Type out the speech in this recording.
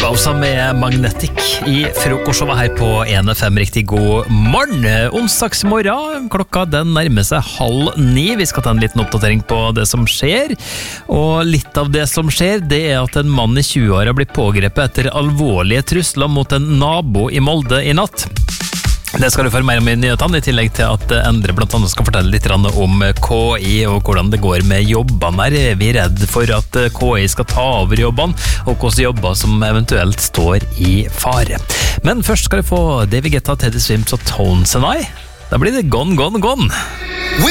Gausa med Magnetic i frokostshowet her på 1FM. Riktig god morgen. Onsdagsmorgen, klokka den nærmer seg 8:30. Vi skal ta en liten oppdatering på det som skjer. Og litt av det som skjer, det er at en mann i 20-åra blir pågrepet etter alvorlige trusler mot en nabo i Molde i natt. Det skal du få mer om i nyhetene, i tillegg til at Endre blant annet skal fortelle litt om KI og hvordan det går med jobbene her. Vi er redd for at KI skal ta over jobbene, og hvilke jobber som eventuelt står i fare. Men først skal du få David Guetta, Teddy Swims og Tones and I. Da blir det gone, gone, gone.